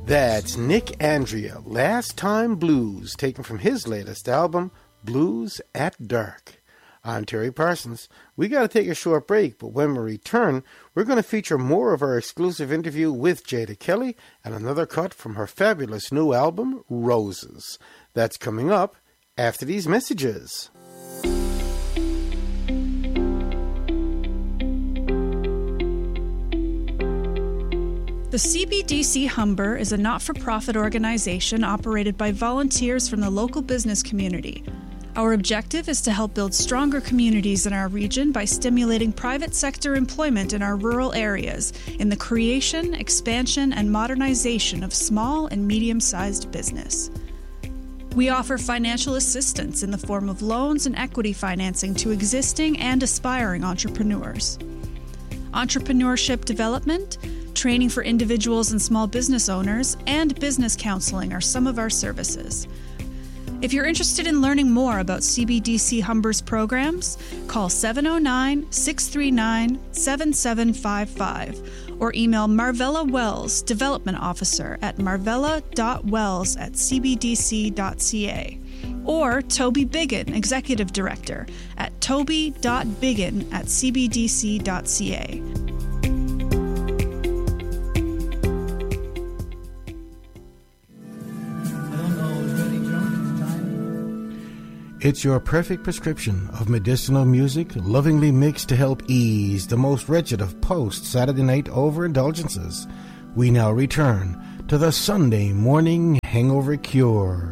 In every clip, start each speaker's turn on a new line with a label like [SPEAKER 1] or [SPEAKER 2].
[SPEAKER 1] That's Nick Andrea, Last Time Blues, taken from his latest album, Blues at Dark. I'm Terry Parsons. We got to take a short break, but when we return, we're going to feature more of our exclusive interview with Jada Kelly and another cut from her fabulous new album, Roses. That's coming up after these messages.
[SPEAKER 2] The CBDC Humber is a not-for-profit organization operated by volunteers from the local business community. Our objective is to help build stronger communities in our region by stimulating private sector employment in our rural areas in the creation, expansion, and modernization of small and medium-sized business. We offer financial assistance in the form of loans and equity financing to existing and aspiring entrepreneurs. Entrepreneurship development, training for individuals and small business owners, and business counseling are some of our services. If you're interested in learning more about CBDC Humber's programs, call 709-639-7755 or email Marvella Wells, Development Officer at marvella.wells@cbdc.ca or Toby Biggin, Executive Director at toby.biggin@cbdc.ca.
[SPEAKER 1] It's your perfect prescription of medicinal music, lovingly mixed to help ease the most wretched of post-Saturday night overindulgences. We now return to the Sunday morning hangover cure.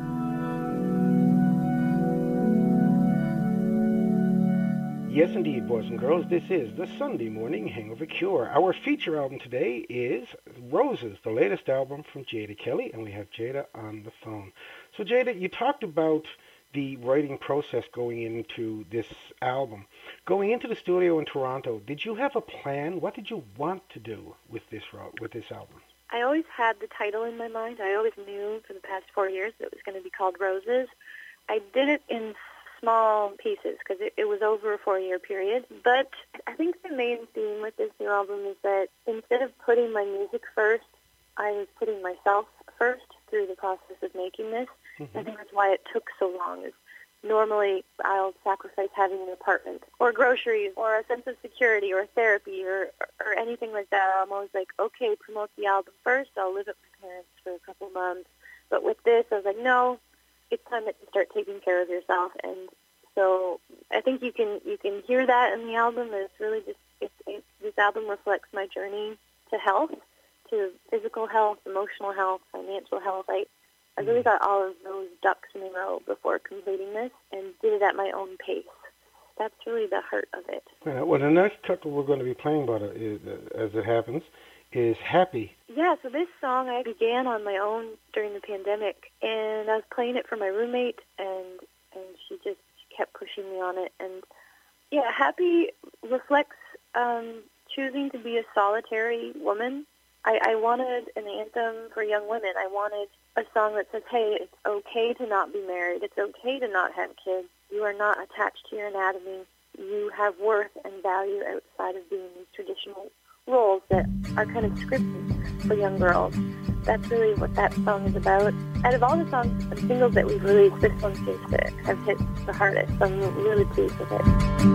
[SPEAKER 1] Yes, indeed, boys and girls, this is the Sunday Morning Hangover Cure. Our feature album today is Roses, the latest album from Jada Kelly, and we have Jada on the phone. So, Jada, you talked about the writing process going into this album. Going into the studio in Toronto, did you have a plan? What did you want to do with this album?
[SPEAKER 3] I always had the title in my mind. I always knew for the past 4 years that it was going to be called Roses. I did it in small pieces because it was over a 4-year period. But I think the main theme with this new album is that instead of putting my music first, I was putting myself first through the process of making this. Mm-hmm. I think that's why it took so long. Is normally I'll sacrifice having an apartment or groceries or a sense of security or therapy or anything like that. I'm always like, okay, promote the album first. I'll live at my parents for a couple months. But with this, I was like, no, it's time to start taking care of yourself. And so I think you can hear that in the album. It's really just this album reflects my journey to health, to physical health, emotional health, financial health. I really got all of those ducks in a row before completing this and did it at my own pace. That's really the heart of it.
[SPEAKER 1] Well, the next couple we're going to be playing about it, as it happens, is Happy.
[SPEAKER 3] Yeah, so this song I began on my own during the pandemic, and I was playing it for my roommate, and she just kept pushing me on it. And, yeah, Happy reflects choosing to be a solitary woman. I wanted an anthem for young women. I wanted a song that says, hey, it's okay to not be married. It's okay to not have kids. You are not attached to your anatomy. You have worth and value outside of being these traditional roles that are kind of scripted for young girls. That's really what that song is about. Out of all the songs and singles that we've released, this one seems to have hit the hardest. So I'm really pleased with it.